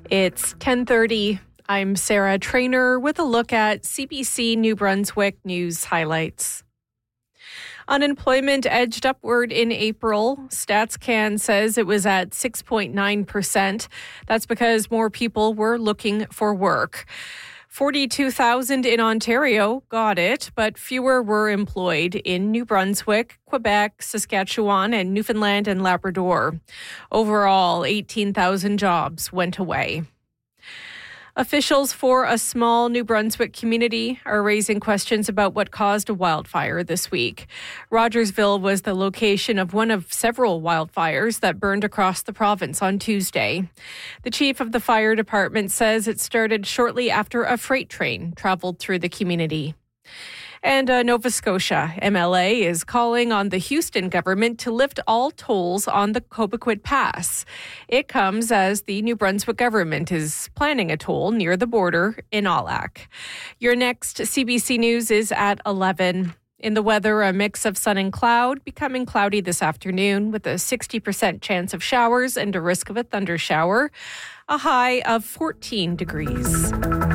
It's 10:30. I'm Sarah Trainer with a look at CBC New Brunswick news highlights. Unemployment edged upward in April. StatsCan says it was at 6.9%. That's because more people were looking for work. 42,000 in Ontario got it, but fewer were employed in New Brunswick, Quebec, Saskatchewan, and Newfoundland and Labrador. Overall, 18,000 jobs went away. Officials for a small New Brunswick community are raising questions about what caused a wildfire this week. Rogersville was the location of one of several wildfires that burned across the province on Tuesday. The chief of the fire department says it started shortly after a freight train traveled through the community. And Nova Scotia MLA is calling on the Houston government to lift all tolls on the Cobequid Pass. It comes as the New Brunswick government is planning a toll near the border in Allac. Your next CBC News is at 11. In the weather, a mix of sun and cloud, becoming cloudy this afternoon with a 60% chance of showers and a risk of a thundershower. A high of 14 degrees.